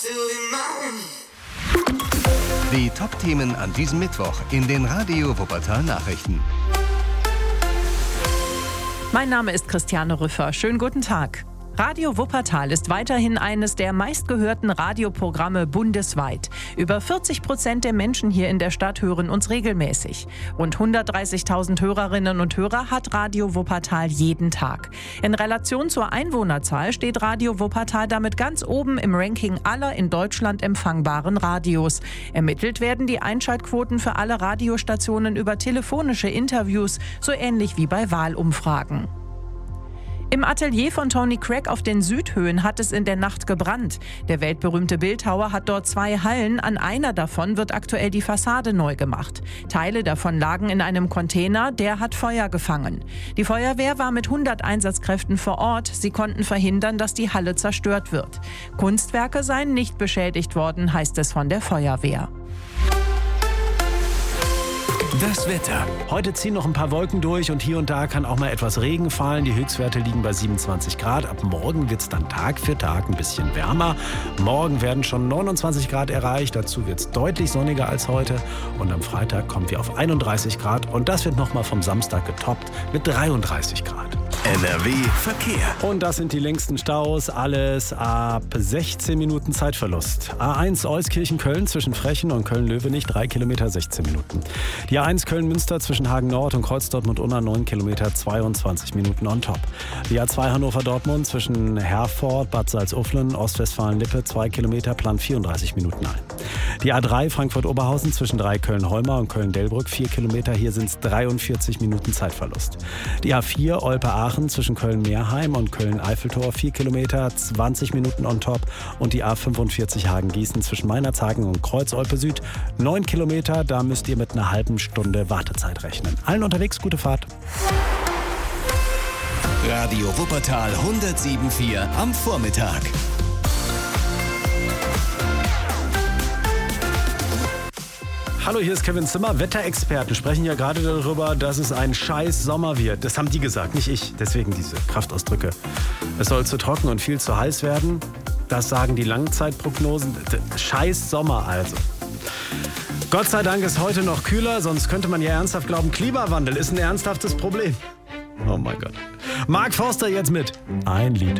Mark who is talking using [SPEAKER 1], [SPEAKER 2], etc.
[SPEAKER 1] Die Top-Themen an diesem Mittwoch in den Radio Wuppertal Nachrichten.
[SPEAKER 2] Mein Name ist Christiane Rüffer. Schönen guten Tag. Radio Wuppertal ist weiterhin eines der meistgehörten Radioprogramme bundesweit. Über 40% der Menschen hier in der Stadt hören uns regelmäßig. Rund 130.000 Hörerinnen und Hörer hat Radio Wuppertal jeden Tag. In Relation zur Einwohnerzahl steht Radio Wuppertal damit ganz oben im Ranking aller in Deutschland empfangbaren Radios. Ermittelt werden die Einschaltquoten für alle Radiostationen über telefonische Interviews, so ähnlich wie bei Wahlumfragen. Im Atelier von Tony Craig auf den Südhöhen hat es in der Nacht gebrannt. Der weltberühmte Bildhauer hat dort 2 Hallen. An einer davon wird aktuell die Fassade neu gemacht. Teile davon lagen in einem Container, der hat Feuer gefangen. Die Feuerwehr war mit 100 Einsatzkräften vor Ort. Sie konnten verhindern, dass die Halle zerstört wird. Kunstwerke seien nicht beschädigt worden, heißt es von der Feuerwehr.
[SPEAKER 1] Das Wetter.
[SPEAKER 3] Heute ziehen noch ein paar Wolken durch und hier und da kann auch mal etwas Regen fallen. Die Höchstwerte liegen bei 27 Grad. Ab morgen wird es dann Tag für Tag ein bisschen wärmer. Morgen werden schon 29 Grad erreicht. Dazu wird es deutlich sonniger als heute. Und am Freitag kommen wir auf 31 Grad. Und das wird nochmal vom Samstag getoppt mit 33 Grad.
[SPEAKER 1] NRW Verkehr.
[SPEAKER 3] Und das sind die längsten Staus. Alles ab 16 Minuten Zeitverlust. A1 Euskirchen-Köln zwischen Frechen und Köln-Löwenich 3 Kilometer 16 Minuten. Die A1 Köln-Münster zwischen Hagen-Nord und Kreuz-Dortmund-Unna 9 Kilometer 22 Minuten on top. Die A2 Hannover-Dortmund zwischen Herford, Bad Salzuflen, Ostwestfalen-Lippe 2 Kilometer plant 34 Minuten ein. Die A3 Frankfurt-Oberhausen zwischen 3 Köln-Holmer und Köln-Delbrück 4 Kilometer. Hier sind es 43 Minuten Zeitverlust. Die A4 Olpe-Aachen zwischen Köln-Meerheim und Köln-Eiffeltor 4 Kilometer 20 Minuten on top. Und die A45 Hagen-Gießen zwischen Meinerzhagen und Kreuz-Olpe-Süd 9 Kilometer. Da müsst ihr mit einer halben Stunde Wartezeit rechnen. Allen unterwegs gute Fahrt.
[SPEAKER 1] Radio Wuppertal 107.4 am Vormittag.
[SPEAKER 3] Hallo, hier ist Kevin Zimmer. Wetterexperten sprechen ja gerade darüber, dass es ein scheiß Sommer wird. Das haben die gesagt, nicht ich. Deswegen diese Kraftausdrücke. Es soll zu trocken und viel zu heiß werden. Das sagen die Langzeitprognosen. Scheiß Sommer also. Gott sei Dank ist heute noch kühler, sonst könnte man ja ernsthaft glauben, Klimawandel ist ein ernsthaftes Problem. Oh mein Gott. Mark Forster jetzt mit Ein Lied.